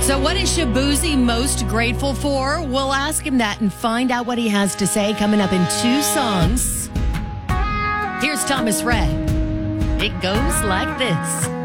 So what is Shabuzi most grateful for? We'll ask him that and find out what he has to say coming up in 2 songs. Here's Thomas Rhett. It goes like this.